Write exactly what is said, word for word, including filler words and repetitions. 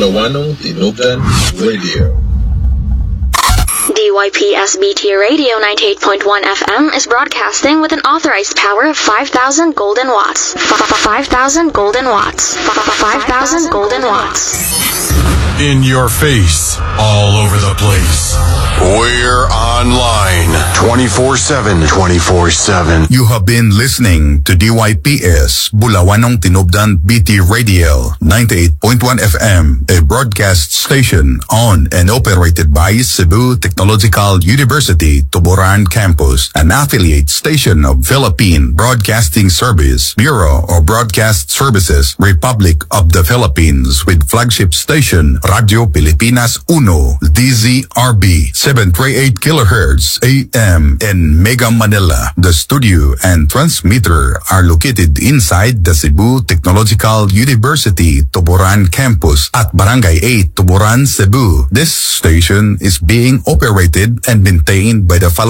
Bulawanong Tinubdan Radio. D Y P S B T Radio ninety-eight point one F M is broadcasting with an authorized power of five thousand golden watts. five thousand golden watts. five thousand golden watts. In your face, all over the place. We're online twenty-four seven. twenty-four seven. You have been listening to D Y P S Bulawanong Tinubdan B T Radio ninety-eight point one F M, a broadcast station owned and operated by Cebu Technological University, Tuburan Campus, an affiliate station of Philippine Broadcasting Service, Bureau of Broadcast Services, Republic of the Philippines, with flagship station Radio Pilipinas Uno, D Z R B, seven thirty-eight kilohertz A M in Mega Manila. The studio and transmitter are located inside the Cebu Technological University, Tuburan Campus at Barangay eight, Tuburan, Cebu. This station is being operated and maintained by the following